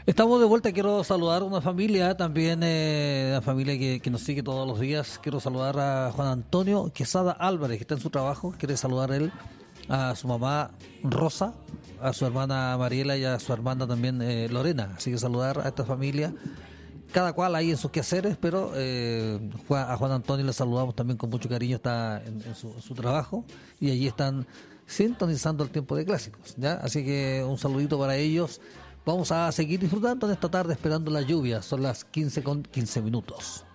Estamos de vuelta, quiero saludar a una familia, también una familia que nos sigue todos los días. Quiero saludar a Juan Antonio Quesada Álvarez, que está en su trabajo. Quiere saludar él a su mamá Rosa, a su hermana Mariela y a su hermana también Lorena. Así que saludar a esta familia, cada cual ahí en sus quehaceres, pero a Juan Antonio le saludamos también con mucho cariño, está en su trabajo y allí están sintonizando el tiempo de clásicos, ¿ya? Así que un saludito para ellos. Vamos a seguir disfrutando en esta tarde esperando la lluvia. Son las 15 con 15 minutos.